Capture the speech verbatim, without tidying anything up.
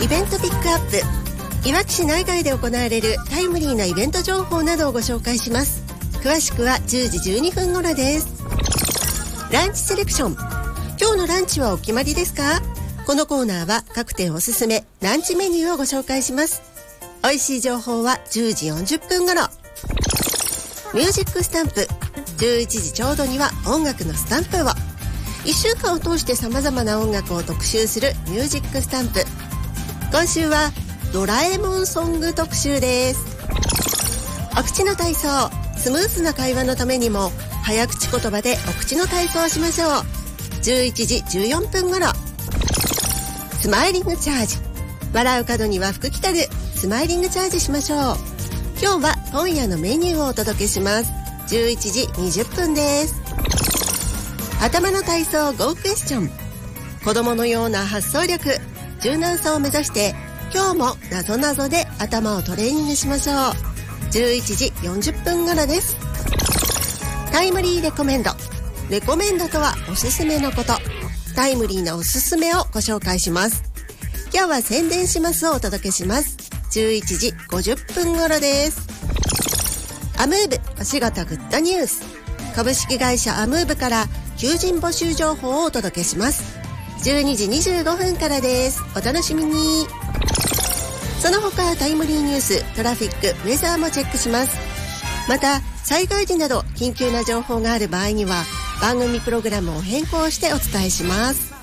イベントピックアップ、いわき市内外で行われるタイムリーなイベント情報などをご紹介します。詳しくはじゅうじじゅうにふん頃です。ランチセレクション、今日のランチはお決まりですか？このコーナーは各店おすすめランチメニューをご紹介します。美味しい情報はじゅうじよんじゅっぷん頃。ミュージックスタンプ、じゅういちじちょうどには音楽のスタンプを。いっしゅうかんを通して様々な音楽を特集するミュージックスタンプ。今週はドラえもんソング特集です。お口の体操、スムーズな会話のためにも早口言葉でお口の体操をしましょう。じゅういちじじゅうよんぷん頃。スマイリングチャージ、笑う角には福来たるスマイリングチャージしましょう。今日は今夜のメニューをお届けします。じゅういちじにじゅっぷんです。頭の体操 Go クエスチョン、子供のような発想力、柔軟さを目指して今日もなぞなぞで頭をトレーニングしましょう。じゅういちじよんじゅっぷん頃です。タイムリーレコメンド、レコメンドとはおすすめのこと。タイムリーなおすすめをご紹介します。今日は宣伝しますをお届けします。じゅういちじごじゅっぷん頃です。アムーブお仕事グッドニュース、株式会社アムーブから求人募集情報をお届けします。じゅうにじにじゅうごふんからです。お楽しみに。その他タイムリーニュース、トラフィック、ウェザーもチェックします。また災害時など緊急な情報がある場合には番組プログラムを変更してお伝えします。